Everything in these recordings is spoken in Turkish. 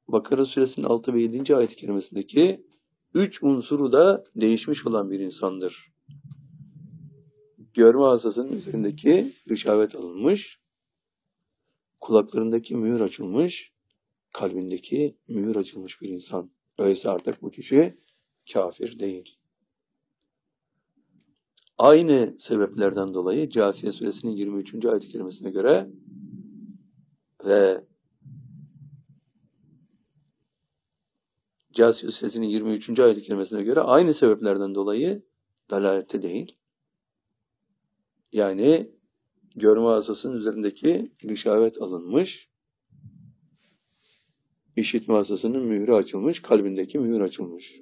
Bakara suresinin 6 ve 7. ayet-i kerimesindeki 3 unsuru da değişmiş olan bir insandır. Görme hastasının üzerindeki gışavet alınmış, kulaklarındaki mühür açılmış, kalbindeki mühür açılmış bir insan. Öyleyse artık bu kişi kafir değil. Aynı sebeplerden dolayı Câsiye suresinin 23. ayet-i kerimesine göre ve Câsiye suresinin 23. ayet-i kerimesine göre aynı sebeplerden dolayı dalalette değil. Yani görme hastasının üzerindeki gışavet alınmış, işitme hastasının mührü açılmış, kalbindeki mühür açılmış.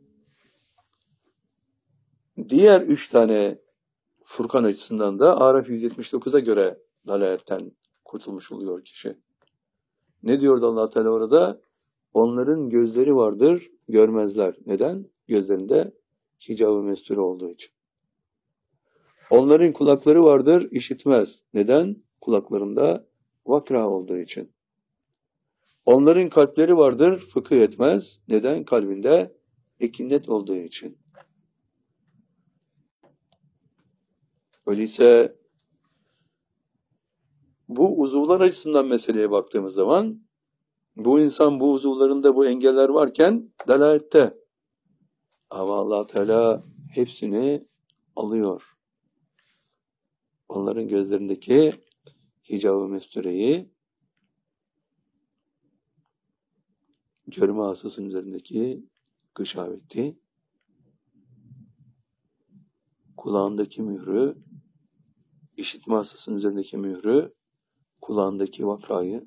Diğer 3 tane Furkan açısından da Araf 179'a göre dalaletten kurtulmuş oluyor kişi. Ne diyordu Allah Teala orada? Onların gözleri vardır, görmezler. Neden? Gözlerinde hicab-ı mesture olduğu için. Onların kulakları vardır, işitmez. Neden? Kulaklarında vakra olduğu için. Onların kalpleri vardır, fıkıh etmez. Neden? Kalbinde ekinnet olduğu için. Öyleyse bu uzuvlar açısından meseleye baktığımız zaman bu insan bu uzuvlarında bu engeller varken dalalette. Ama Allah Teala hepsini alıyor. Onların gözlerindeki hicab-ı mestureyi, görme hastasının üzerindeki gışaveti, kulağındaki mührü, işitme hastasının üzerindeki mührü, kulağındaki vakrayı,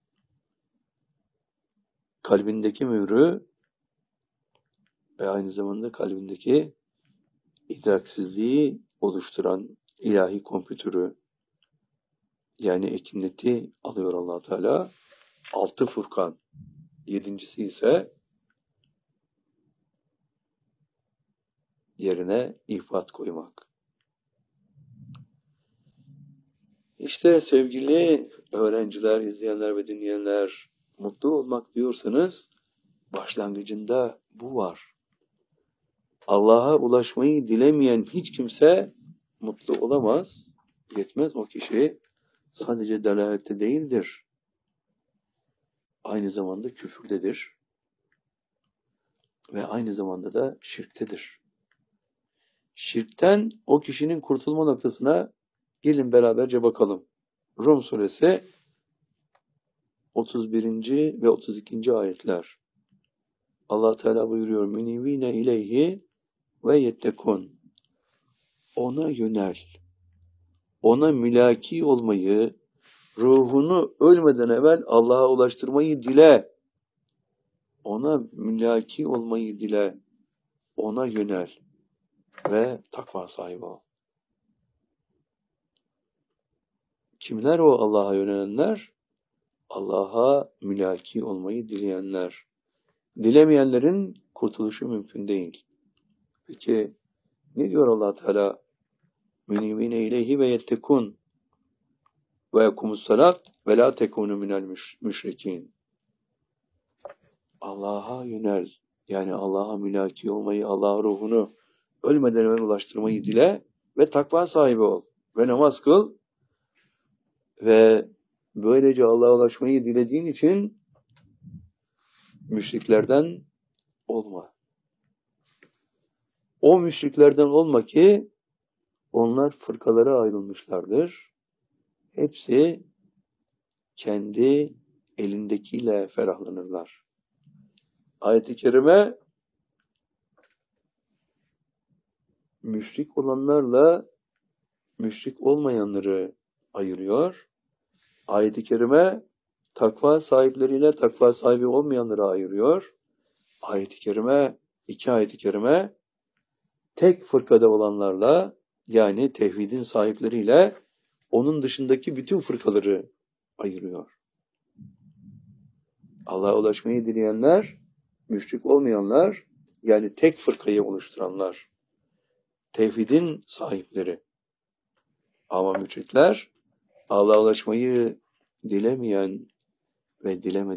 kalbindeki mührü ve aynı zamanda kalbindeki idraksizliği oluşturan ilahi kompütürü, yani ekinneti alıyor Allah Teala. 6 Furkan. 7.'si ise yerine ifat koymak. İşte sevgili öğrenciler, izleyenler ve dinleyenler, mutlu olmak diyorsanız başlangıcında bu var. Allah'a ulaşmayı dilemeyen hiç kimse mutlu olamaz, yetmez. O kişi sadece dalalette değildir. Aynı zamanda küfürdedir. Ve aynı zamanda da şirktedir. Şirkten o kişinin kurtulma noktasına gelin beraberce bakalım. Rum suresi 31. ve 32. ayetler. Allah Teala buyuruyor: "Münibine ileyhi ve yettekun." Ona yönel. Ona mülaki olmayı, ruhunu ölmeden evvel Allah'a ulaştırmayı dile. Ona mülaki olmayı dile. Ona yönel ve takva sahibi ol. Kimler o Allah'a yönelenler? Allah'a mülaki olmayı dileyenler. Dilemeyenlerin kurtuluşu mümkün değil. Peki ne diyor Allah Teala? Münibine ileyhi ve yettekun ve yekumus salat ve la tekunu minel müşrikin. Allah'a yönel. Yani Allah'a mülaki olmayı, Allah'a ruhunu ölmeden evvel ulaştırmayı dile ve takva sahibi ol. Ve namaz kıl. Ve böylece Allah'a ulaşmayı dilediğin için müşriklerden olma. O müşriklerden olma ki onlar fırkalara ayrılmışlardır. Hepsi kendi elindekiyle ferahlanırlar. Ayet-i kerime müşrik olanlarla müşrik olmayanları ayırıyor. Ayet-i kerime takva sahipleriyle takva sahibi olmayanları ayırıyor. Ayet-i kerime, 2 ayet-i kerime tek fırkada olanlarla, yani tevhidin sahipleriyle onun dışındaki bütün fırkaları ayırıyor. Allah'a ulaşmayı dileyenler, müşrik olmayanlar, yani tek fırkayı oluşturanlar, tevhidin sahipleri. Ama müşrikler Allah'a ulaşmayı dilemeyen ve dilemedi.